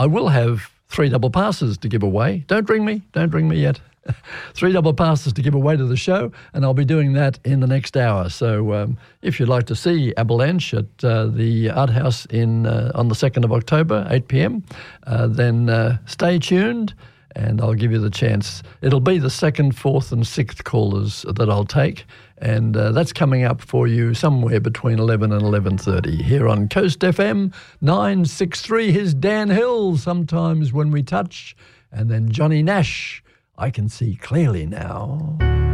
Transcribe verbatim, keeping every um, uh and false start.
I will have three double passes to give away. Don't ring me. Don't ring me yet. Three double passes to give away to the show, and I'll be doing that in the next hour. So um, if you'd like to see Avalanche at uh, the Art House in, uh, on the second of October, eight p.m, uh, then uh, stay tuned, and I'll give you the chance. It'll be the second, fourth and sixth callers that I'll take, and uh, that's coming up for you somewhere between eleven and eleven thirty here on Coast F M nine sixty-three. Here's Dan Hill, Sometimes When We Touch, and then Johnny Nash, I Can See Clearly Now.